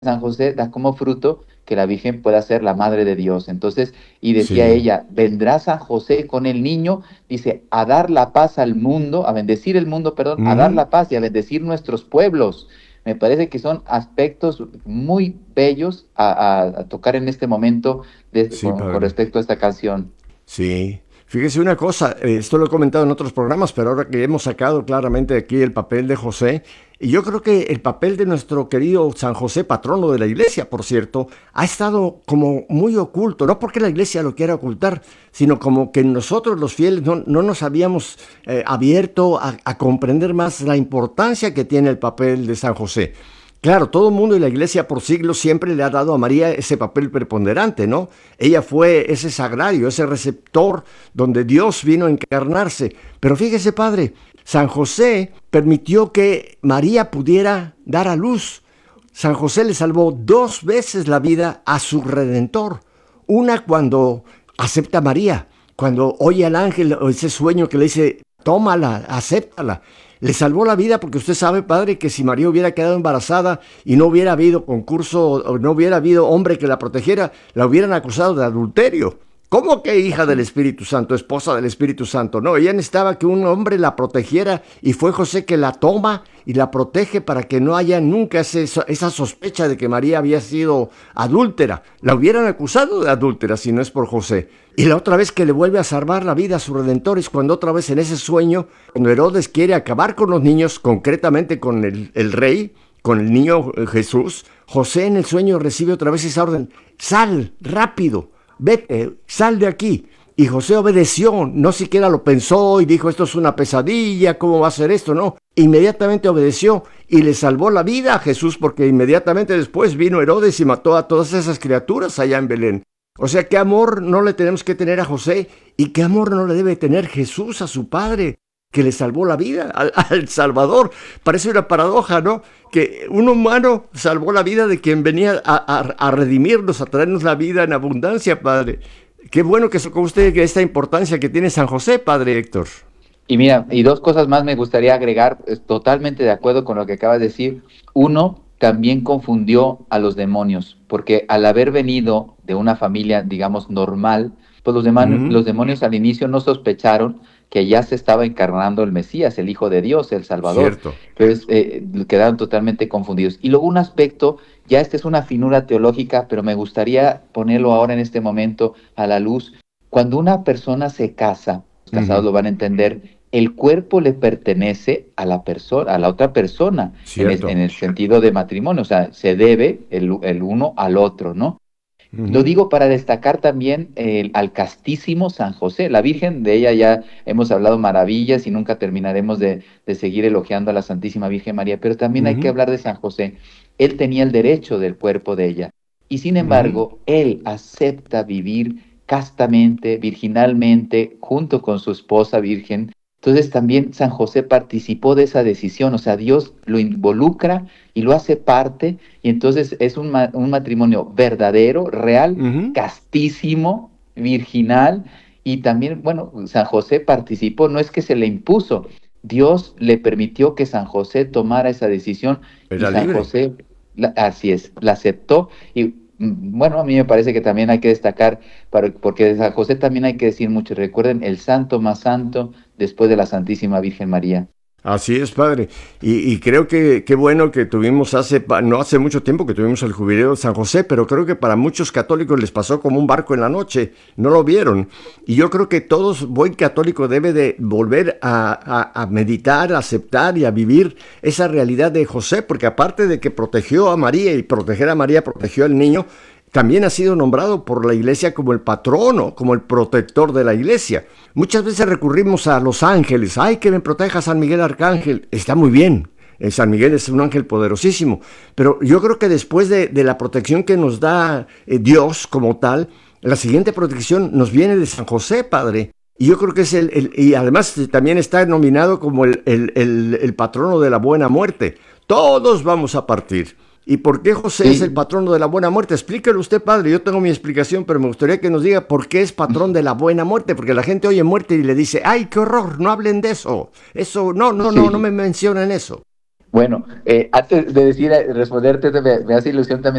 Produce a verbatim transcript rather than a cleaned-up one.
San José da como fruto que la Virgen pueda ser la madre de Dios. Entonces, y decía Sí. ella, vendrá San José con el niño, dice, a dar la paz al mundo, a bendecir el mundo, perdón, a dar Ujú. la paz y a bendecir nuestros pueblos. Me parece que son aspectos muy bellos a, a- a tocar en este momento de- Sí, con, con padre. respecto a esta canción. Sí. Fíjese una cosa, eh, esto lo he comentado en otros programas, pero ahora que hemos sacado claramente aquí el papel de José, y yo creo que el papel de nuestro querido San José, patrono de la iglesia, por cierto, ha estado como muy oculto, no porque la iglesia lo quiera ocultar, sino como que nosotros los fieles no, no nos habíamos eh, abierto a, a comprender más la importancia que tiene el papel de San José. Claro, todo el mundo y la iglesia por siglos siempre le ha dado a María ese papel preponderante, ¿no? Ella fue ese sagrario, ese receptor donde Dios vino a encarnarse. Pero fíjese, padre, San José permitió que María pudiera dar a luz. San José le salvó dos veces la vida a su redentor. Una cuando acepta a María, cuando oye al ángel o ese sueño que le dice, tómala, acéptala. Le salvó la vida porque usted sabe, padre, que si María hubiera quedado embarazada y no hubiera habido concurso o no hubiera habido hombre que la protegiera, la hubieran acusado de adulterio. ¿Cómo que hija del Así. Espíritu Santo, esposa del Espíritu Santo? No, ella necesitaba que un hombre la protegiera y fue José que la toma y la protege para que no haya nunca ese, esa sospecha de que María había sido adúltera. La hubieran acusado de adúltera si no es por José. Y la otra vez que le vuelve a salvar la vida a su redentor es cuando otra vez en ese sueño, cuando Herodes quiere acabar con los niños, concretamente con el, el rey, con el niño Jesús, José en el sueño recibe otra vez esa orden, sal, rápido, vete, sal de aquí. Y José obedeció, no siquiera lo pensó y dijo, esto es una pesadilla, ¿cómo va a ser esto? No, inmediatamente obedeció y le salvó la vida a Jesús porque inmediatamente después vino Herodes y mató a todas esas criaturas allá en Belén. O sea, qué amor no le tenemos que tener a José y qué amor no le debe tener Jesús a su Padre, que le salvó la vida al, al Salvador. Parece una paradoja, ¿no? Que un humano salvó la vida de quien venía a, a, a redimirnos, a traernos la vida en abundancia, Padre. Qué bueno que con usted que esta importancia que tiene San José, Padre Héctor. Y mira, y dos cosas más me gustaría agregar, es totalmente de acuerdo con lo que acabas de decir. Uno, también confundió a los demonios, porque al haber venido de una familia, digamos, normal, pues los, demonios, Mm, los demonios al inicio no sospecharon que ya se estaba encarnando el Mesías, el Hijo de Dios, el Salvador. cierto. Entonces, eh, quedaron totalmente confundidos. Y luego un aspecto, ya esta es una finura teológica, pero me gustaría ponerlo ahora en este momento a la luz. Cuando una persona se casa, los casados Ujú, lo van a entender, el cuerpo le pertenece a la persona, a la otra persona, en, es- en cierto. el sentido de matrimonio, o sea, se debe el, el uno al otro, ¿no? Lo Ujú, digo para destacar también el- al castísimo San José, la Virgen, de ella ya hemos hablado maravillas y nunca terminaremos de, de seguir elogiando a la Santísima Virgen María, pero también hay que ujú, hablar de San José. Él tenía el derecho del cuerpo de ella y sin ujú. embargo, él acepta vivir castamente, virginalmente, junto con su esposa virgen. Entonces también San José participó de esa decisión, o sea, Dios lo involucra y lo hace parte, y entonces es un, ma- un matrimonio verdadero, real, Ujú. castísimo, virginal, y también, bueno, San José participó, no es que se le impuso, Dios le permitió que San José tomara esa decisión y Era San libre. José, la- así es, la aceptó. Y mm, bueno, a mí me parece que también hay que destacar, para- porque de San José también hay que decir mucho, recuerden, el santo más santo después de la Santísima Virgen María. Así es, padre. Y, y creo que qué bueno que tuvimos hace, pa- no hace mucho tiempo que tuvimos el jubileo de San José, pero creo que para muchos católicos les pasó como un barco en la noche, no lo vieron. Y yo creo que todos, buen católico debe de volver a, a- a meditar, a aceptar y a vivir esa realidad de José, porque aparte de que protegió a María y proteger a María, protegió al niño, también ha sido nombrado por la iglesia como el patrono, como el protector de la iglesia. Muchas veces recurrimos a los ángeles. Ay, que me proteja San Miguel Arcángel. Está muy bien. Eh, San Miguel es un ángel poderosísimo. Pero yo creo que después de, de la protección que nos da eh, Dios como tal, la siguiente protección nos viene de San José, Padre. Y yo creo que es el, el- y además también está nominado como el, el, el, el patrono de la buena muerte. Todos vamos a partir. ¿Y por qué José es el Sí, patrono de la buena muerte? Explíquelo usted, padre. Yo tengo mi explicación, pero me gustaría que nos diga por qué es patrón de la buena muerte. Porque la gente oye muerte y le dice, ¡ay, qué horror! No hablen de eso. Eso, no, no, no, no sí. me mencionen eso. Bueno, eh, antes de decir, responderte, me, me hace ilusión también